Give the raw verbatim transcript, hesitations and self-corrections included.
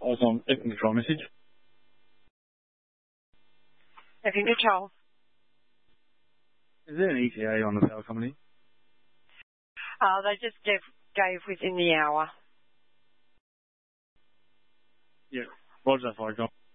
was on F M control message. F M control. Is there an E T A on the power company? Uh, they just gave, gave within the hour. Yeah. Roger, Fire John.